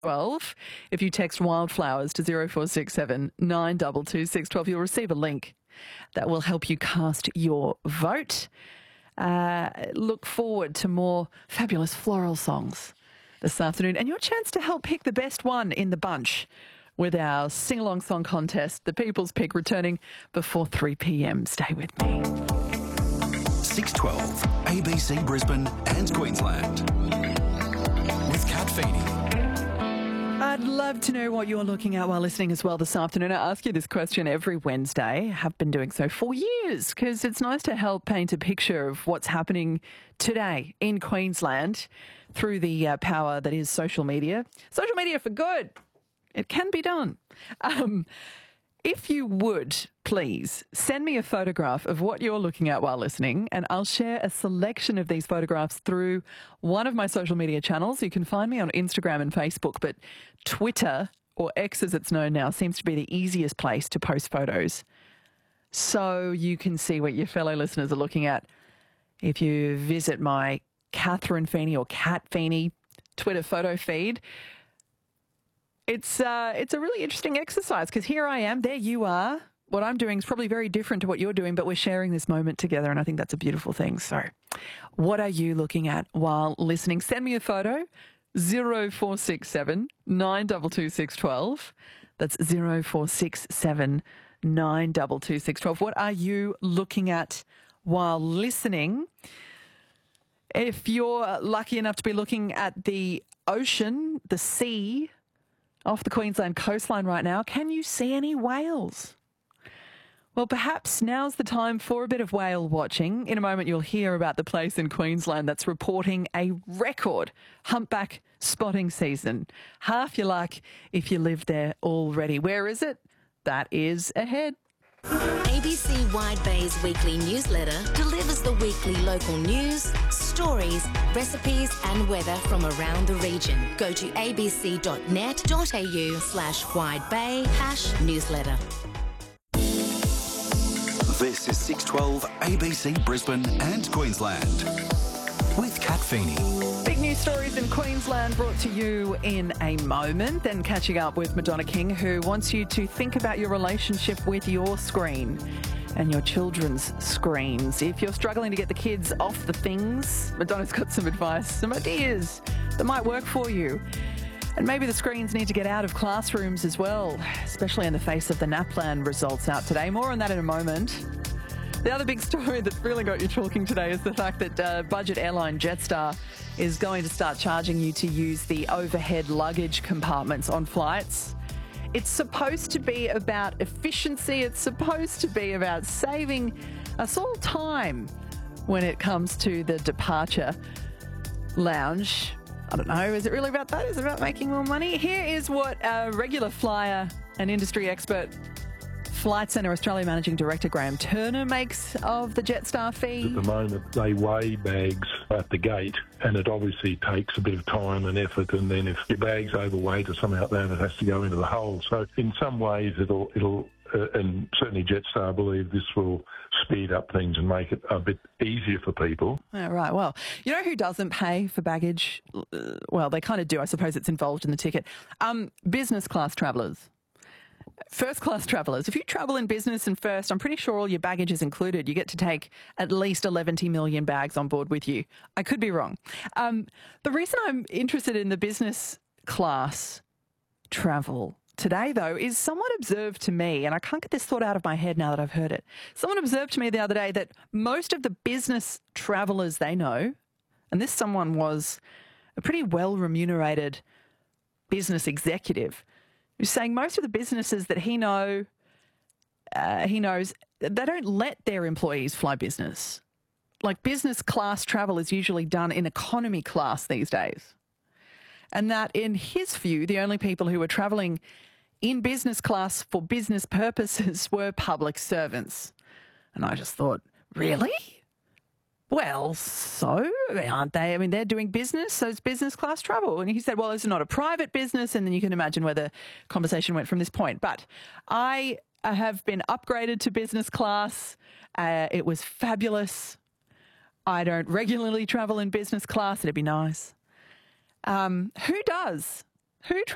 12. If you text wildflowers to 0467 922 612, you'll receive a link that will help you cast your vote. Look forward to more fabulous floral songs this afternoon and your chance to help pick the best one in the bunch with our sing-along song contest, The People's Pick, returning before 3 p.m. Stay with me. 612 ABC Brisbane and Queensland with Kat Feeney. I'd love to know what you're looking at while listening as well this afternoon. I ask you this question every Wednesday. Have been doing so for years because it's nice to help paint a picture of what's happening today in Queensland through the power that is social media. Social media for good. It can be done. If you would, please send me a photograph of what you're looking at while listening, and I'll share a selection of these photographs through one of my social media channels. You can find me on Instagram and Facebook, but Twitter, or X as it's known now, seems to be the easiest place to post photos. So you can see what your fellow listeners are looking at if you visit my Catherine Feeney or Kat Feeney Twitter photo feed. It's a really interesting exercise because here I am, there you are. What I'm doing is probably very different to what you're doing, but we're sharing this moment together, and I think that's a beautiful thing. So what are you looking at while listening? Send me a photo, 0467 922 612. That's 0467 922 612. What are you looking at while listening? If you're lucky enough to be looking at the ocean, the sea, off the Queensland coastline right now, can you see any whales? Well, perhaps now's the time for a bit of whale watching. In a moment, you'll hear about the place in Queensland that's reporting a record humpback spotting season. Half your luck if you live there already. Where is it? That is ahead. ABC Wide Bay's weekly newsletter delivers the weekly local news, stories, recipes and weather from around the region. Go to abc.net.au/widebay/newsletter. This is 612 ABC Brisbane and Queensland with Kat Feeney. Big news stories in Queensland brought to you in a moment. Then catching up with Madonna King, who wants you to think about your relationship with your screen and your children's screens. If you're struggling to get the kids off the things, Madonna's got some advice, some ideas that might work for you. And maybe the screens need to get out of classrooms as well, especially in the face of the NAPLAN results out today. More on that in a moment. The other big story that's really got you talking today is the fact that budget airline Jetstar is going to start charging you to use the overhead luggage compartments on flights. It's supposed to be about efficiency. It's supposed to be about saving us all time when it comes to the departure lounge. I don't know, is it really about that? Is it about making more money? Here is what a regular flyer and industry expert, Flight Centre Australia Managing Director Graham Turner makes of the Jetstar fee. At the moment, they weigh bags at the gate, and it obviously takes a bit of time and effort, and then if your bag's overweight or something like that, it has to go into the hole. So in some ways, it'll and certainly Jetstar believe this will speed up things and make it a bit easier for people. Yeah, right. Well, you know who doesn't pay for baggage? Well, they kind of do. I suppose it's involved in the ticket. Business class travellers. First class travellers. If you travel in business and first, I'm pretty sure all your baggage is included. You get to take at least 11 million bags on board with you. I could be wrong. The reason I'm interested in the business class travel today, though, is someone observed to me, and I can't get this thought out of my head now that I've heard it. Someone observed to me the other day that most of the business travellers they know, and this someone was a pretty well-remunerated business executive, who's saying most of the businesses that he knows, they don't let their employees fly business. Like business class travel is usually done in economy class these days. And that in his view, the only people who were travelling in business class for business purposes were public servants. And I just thought, really? Well, so aren't they? I mean, they're doing business, so it's business class travel. And he said, well, this is not a private business. And then you can imagine where the conversation went from this point. But I have been upgraded to business class. It was fabulous. I don't regularly travel in business class. It'd be nice. Who does? Who